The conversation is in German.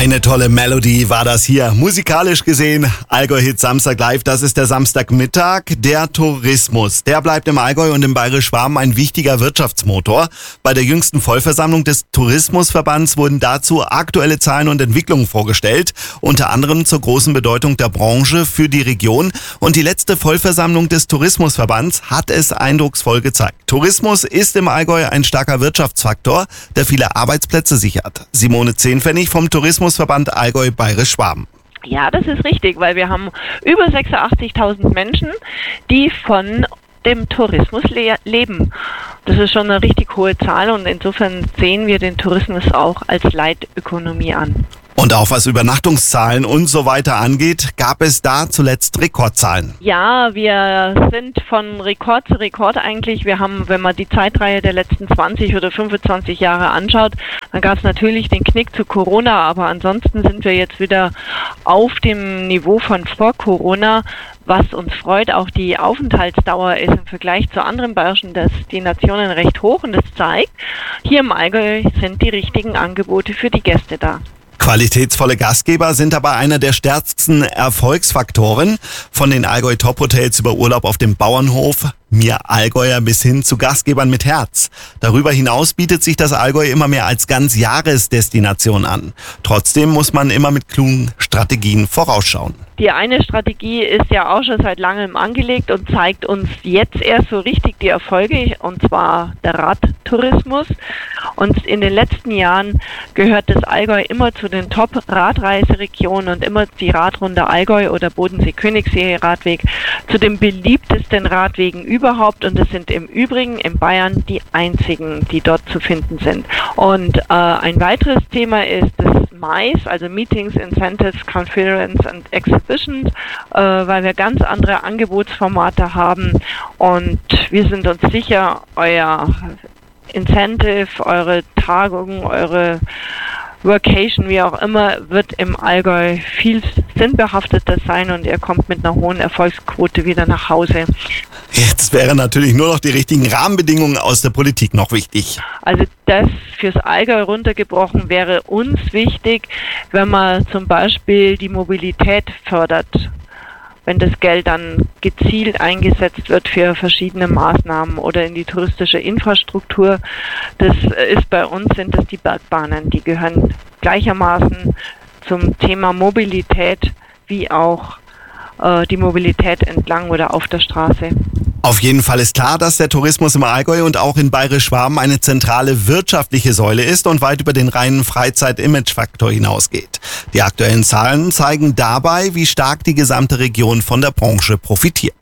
Eine tolle Melodie war das hier. Musikalisch gesehen, Allgäu-Hit Samstag live, das ist der Samstagmittag. Der Tourismus, der bleibt im Allgäu und im Bayerisch-Schwaben ein wichtiger Wirtschaftsmotor. Bei der jüngsten Vollversammlung des Tourismusverbands wurden dazu aktuelle Zahlen und Entwicklungen vorgestellt, unter anderem zur großen Bedeutung der Branche für die Region. Und die letzte Vollversammlung des Tourismusverbands hat es eindrucksvoll gezeigt. Tourismus ist im Allgäu ein starker Wirtschaftsfaktor, der viele Arbeitsplätze sichert. Simone Zehnpfennig vom Tourismusverband Allgäu-Bayerisch-Schwaben. Ja, das ist richtig, weil wir haben über 86.000 Menschen, die von dem Tourismus leben. Das ist schon eine richtig hohe Zahl und insofern sehen wir den Tourismus auch als Leitökonomie an. Und auch was Übernachtungszahlen und so weiter angeht, gab es da zuletzt Rekordzahlen. Ja, wir sind von Rekord zu Rekord eigentlich. Wir haben, wenn man die Zeitreihe der letzten 20 oder 25 Jahre anschaut, dann gab es natürlich den Knick zu Corona, aber ansonsten sind wir jetzt wieder auf dem Niveau von vor Corona. Was uns freut, auch die Aufenthaltsdauer ist im Vergleich zu anderen bayerischen Destinationen recht hoch und das zeigt, hier im Allgäu sind die richtigen Angebote für die Gäste da. Qualitätsvolle Gastgeber sind aber einer der stärksten Erfolgsfaktoren. Von den Allgäu Top Hotels über Urlaub auf dem Bauernhof, Mir Allgäuer bis hin zu Gastgebern mit Herz. Darüber hinaus bietet sich das Allgäu immer mehr als Ganzjahresdestination an. Trotzdem muss man immer mit klugen Strategien vorausschauen. Die eine Strategie ist ja auch schon seit langem angelegt und zeigt uns jetzt erst so richtig die Erfolge, und zwar der Radtourismus. Und in den letzten Jahren gehört das Allgäu immer zu den Top-Radreiseregionen und immer die Radrunde Allgäu oder Bodensee-Königssee-Radweg zu den beliebtesten Radwegen überhaupt. Und es sind im Übrigen in Bayern die einzigen, die dort zu finden sind. Und ein weiteres Thema ist das MICE, also Meetings, Incentives, Conference and Exhibitions, weil wir ganz andere Angebotsformate haben und wir sind uns sicher, euer Incentive, eure Tagung, eure Workation, wie auch immer, wird im Allgäu viel sinnbehafteter sein und ihr kommt mit einer hohen Erfolgsquote wieder nach Hause. Jetzt wären natürlich nur noch die richtigen Rahmenbedingungen aus der Politik noch wichtig. Also das fürs Allgäu runtergebrochen wäre uns wichtig, wenn man zum Beispiel die Mobilität fördert. Wenn das Geld dann gezielt eingesetzt wird für verschiedene Maßnahmen oder in die touristische Infrastruktur. Das ist bei uns, sind das die Bergbahnen. Die gehören gleichermaßen zum Thema Mobilität wie auch die Mobilität entlang oder auf der Straße. Auf jeden Fall ist klar, dass der Tourismus im Allgäu und auch in Bayerisch-Schwaben eine zentrale wirtschaftliche Säule ist und weit über den reinen Freizeit-Image-Faktor hinausgeht. Die aktuellen Zahlen zeigen dabei, wie stark die gesamte Region von der Branche profitiert.